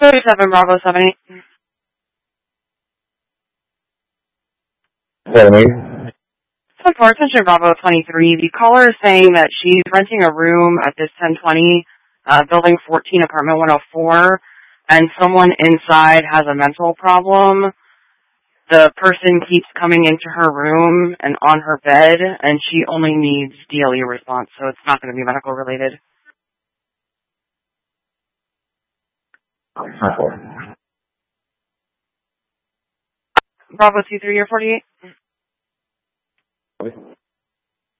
37 Bravo 78. 78. So for attention Bravo 23, the caller is saying that she's renting a room at this 1020, building 14, apartment 104, and someone inside has a mental problem. The person keeps coming into her room and on her bed, and she only needs DLE response, so it's not going to be medical related. Bravo 23 or 48?